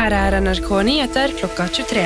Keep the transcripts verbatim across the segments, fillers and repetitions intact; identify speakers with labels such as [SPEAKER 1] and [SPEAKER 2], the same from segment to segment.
[SPEAKER 1] Her er N R K Nyheter klokka tjuetre.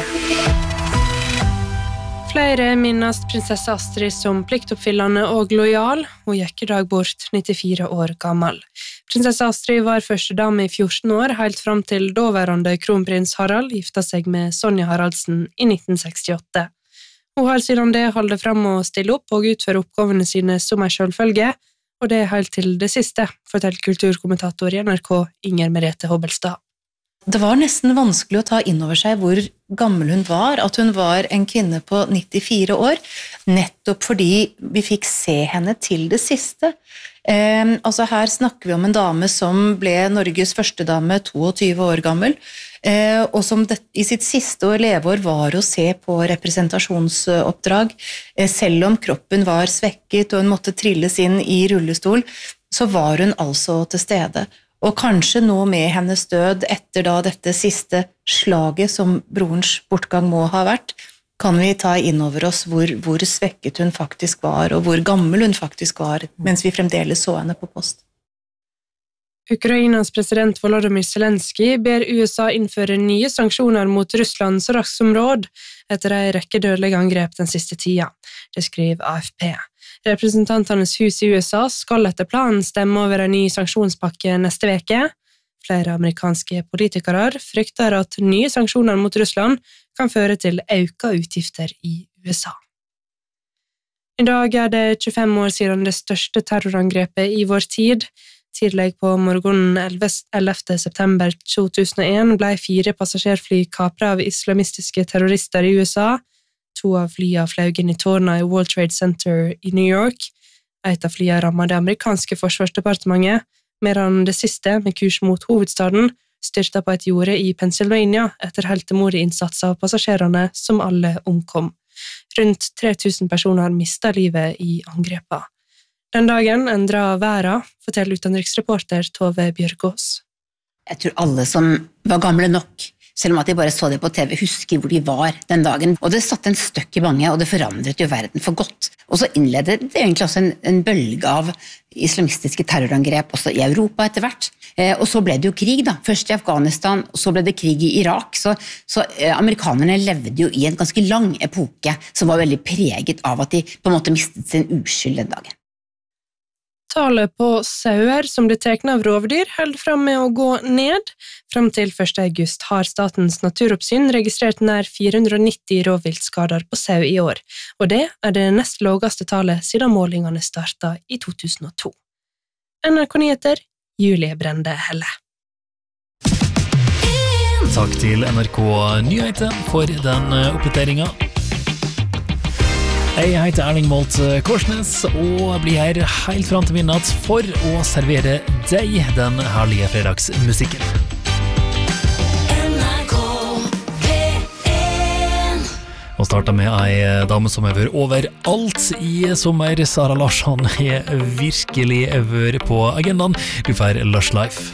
[SPEAKER 1] Flere minnes prinsesse Astrid som pliktoppfyllende og lojal. Hun gikk i dag bort, nittifire år gammel. Prinsesse Astrid var første dame i fjorten år, helt fram til daværende kronprins Harald gifta seg med Sonja Haraldsen i nitten sekstiåtte. Hun har siden det holdt frem å stille opp og utføre oppgavene sine som en selvfølge, og det er helt til det siste, forteller kulturkommentator i N R K Inger Merete Hobbelstad.
[SPEAKER 2] Det var nesten vanskelig å ta inn over seg hvor gammel hun var, at hun var en kvinne på nittifire år, nettopp fordi vi fikk se henne til det siste. Eh, altså her snakker vi om en dame som ble Norges første dame, tjueto år gammel, eh, og som det, i sitt siste år leveår var å se på representasjonsoppdrag. Eh, selv om kroppen var svekket og hun måtte trilles inn i rullestol, så var hun altså til stede. Og kanskje nå med hennes død etter da dette siste slaget som brorens bortgang må ha vært, kan vi ta inn over oss hvor, hvor svekket hun faktisk var, og hvor gammel hun faktisk var, mens vi fremdeles så henne på post.
[SPEAKER 1] Ukrainas president Volodymyr Zelensky ber U S A innføre nye sanksjoner mot Russland så raskt som råd etter en rekke dødelige angrep den siste tida. Det skriver A F P. Representantenes hus i U S A skal etter planen stemme over en ny sanksjonspakke neste veke. Flere amerikanske politikere frykter at nye sanksjoner mot Russland kan føre til økte utgifter i U S A. I dag er det tjuefem år siden det største terrorangrepet i vår tid. Tidlig på morgenen ellevte september to tusen og en ble fire passasjerfly kapret av islamistiske terrorister i U S A. To av flyene fløy inn i tårnet i World Trade Center i New York. Et av flyene rammet det amerikanske forsvarsdepartementet, medan det siste, med kurs mot hovedstaden, styrtet på et jorde i Pennsylvania etter heltemodig innsats av passasjerene som alle omkom. Rundt tre tusen personer mistet livet i angrepet. Den dagen endret verden, forteller utenriksreporter Tove Bjørgaas.
[SPEAKER 3] Jeg tror alle som var gamle nok, selv om at de bare så det på T V, husker hvor de var den dagen. Og det satte en støkk i mange, og det forandret jo verden for godt. Og så innledet det egentlig også en, en bølge av islamistiske terrorangrep også i Europa etter hvert. Eh, og så ble det jo krig da, først i Afghanistan, og så ble det krig i Irak. Så, så eh, amerikanerne levde jo i en ganske lang epoke som var veldig preget av at de på en måte mistet sin uskyld den dagen.
[SPEAKER 1] Tallet på sauer som blir tatt av rovdyr holder frem med å gå ned. Frem til første august har Statens naturoppsyn registrert nær fire hundre og nitti rovviltskader på sau i år, og det er det nest laveste tallet siden målingene startet i to tusen og to. N R K Nyheter, Julie Brende Helle.
[SPEAKER 4] Takk til N R K Nyheter for den oppdateringen. Jeg heter Erling Molt Korsnes og blir her helt frem til midnatt for å servere deg den herlige fredagsmusikken.
[SPEAKER 5] N R K P en.
[SPEAKER 4] Og starter med ei dame som har vært overalt i sommer. Sara Larsson har virkelig vært på agendaen. Du får Lush Life.